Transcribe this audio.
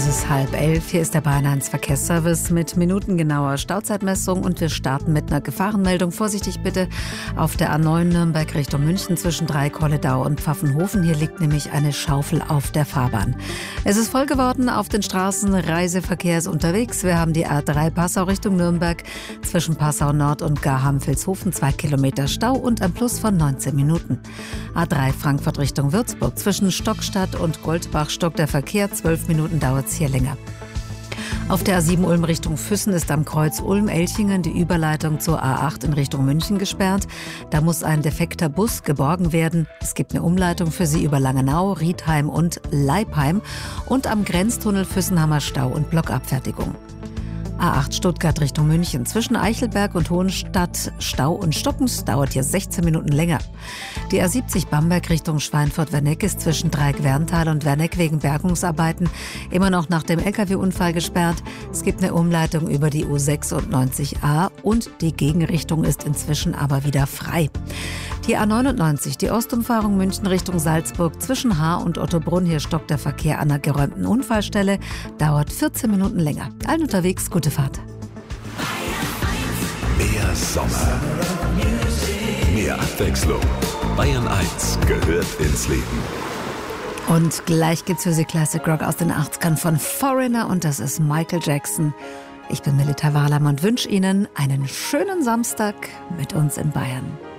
Es ist 10:30. Hier ist der Bayern 1 Verkehrsservice mit minutengenauer Stauzeitmessung und wir starten mit einer Gefahrenmeldung. Vorsichtig bitte auf der A9 Nürnberg Richtung München zwischen Dreikolledau und Pfaffenhofen. Hier liegt nämlich eine Schaufel auf der Fahrbahn. Es ist voll geworden auf den Straßen. Reiseverkehr ist unterwegs. Wir haben die A3 Passau Richtung Nürnberg zwischen Passau Nord und Garham-Vilshofen 2 Kilometer Stau und ein Plus von 19 Minuten. A3 Frankfurt Richtung Würzburg zwischen Stockstadt und Goldbach stockt der Verkehr. 12 Minuten dauert es hier länger. Auf der A7 Ulm Richtung Füssen ist am Kreuz Ulm-Elchingen die Überleitung zur A8 in Richtung München gesperrt. Da muss ein defekter Bus geborgen werden. Es gibt eine Umleitung für Sie über Langenau, Riedheim und Leipheim. Und am Grenztunnel Füssenhammer Stau und Blockabfertigung. A8 Stuttgart Richtung München. Zwischen Eichelberg und Hohenstadt Stau und Stockens dauert hier 16 Minuten länger. Die A70 Bamberg Richtung Schweinfurt-Werneck ist zwischen Dreieck-Werntal und Werneck wegen Bergungsarbeiten immer noch nach dem LKW-Unfall gesperrt. Es gibt eine Umleitung über die U96a und die Gegenrichtung ist inzwischen aber wieder frei. Die A99, die Ostumfahrung München Richtung Salzburg zwischen Haar und Ottobrunn. Hier stockt der Verkehr an einer geräumten Unfallstelle. Dauert 14 Minuten länger. Allen unterwegs, gute Fahrt. Mehr Sommer. Mehr Abwechslung. Bayern 1 gehört ins Leben. Und gleich gibt's für Sie Classic Rock aus den 80ern von Foreigner und das ist Michael Jackson. Ich bin Melita Wahlheim und wünsche Ihnen einen schönen Samstag mit uns in Bayern.